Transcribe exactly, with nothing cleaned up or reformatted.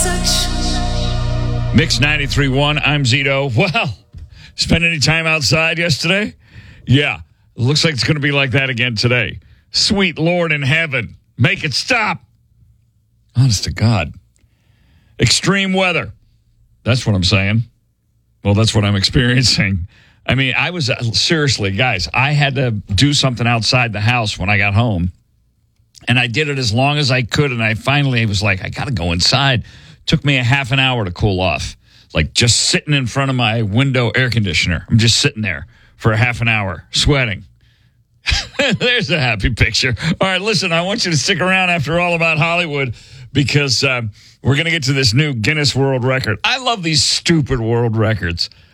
Mix ninety-three point one, I'm Zito. Well, spend any time outside yesterday? Yeah, it looks like it's going to be like that again today. Sweet Lord in heaven, make it stop. Honest to God. Extreme weather. That's what I'm saying. Well, that's what I'm experiencing. I mean, I was, uh, seriously, guys, I had to do something outside the house when I got home. And I did it as long as I could, and I finally was like, I got to go inside. Took me a half an hour to cool off. Like just sitting in front of my window air conditioner. I'm just sitting there for a half an hour, sweating. There's a happy picture. All right, listen, I want you to stick around after All About Hollywood because uh, we're going to get to this new Guinness World Record. I love these stupid world records.